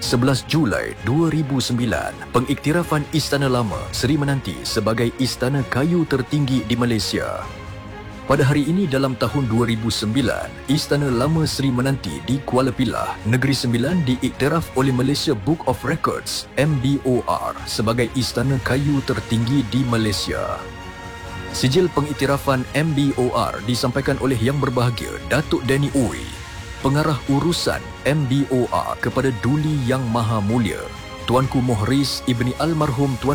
11 Julai 2009, pengiktirafan Istana Lama Seri Menanti sebagai istana kayu tertinggi di Malaysia. Pada hari ini dalam tahun 2009, Istana Lama Seri Menanti di Kuala Pilah, Negeri Sembilan diiktiraf oleh Malaysia Book of Records (MBOR) sebagai istana kayu tertinggi di Malaysia. Sijil pengiktirafan MBOR disampaikan oleh Yang Berbahagia Datuk Danny Ooi, Pengarah Urusan MBOR kepada Duli Yang Maha Mulia, Tuanku Muhriz Ibni Almarhum Tuan